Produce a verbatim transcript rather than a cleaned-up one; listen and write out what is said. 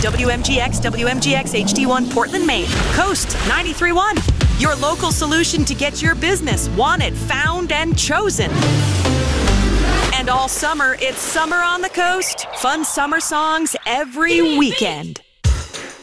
W M G X, W M G X H D one, Portland, Maine. Coast ninety-three point one. Your local solution to get your business wanted, found, and chosen. And all summer, it's Summer on the Coast. Fun summer songs every weekend.